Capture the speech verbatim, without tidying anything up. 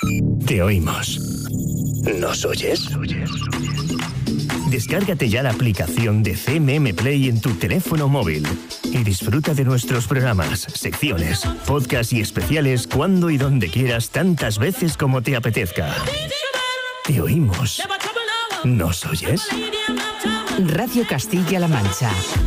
Te oímos. ¿Nos oyes? Descárgate ya la aplicación de C M M Play en tu teléfono móvil y disfruta de nuestros programas, secciones, podcasts y especiales cuando y donde quieras, tantas veces como te apetezca. Te oímos. ¿Nos oyes? Radio Castilla-La Mancha.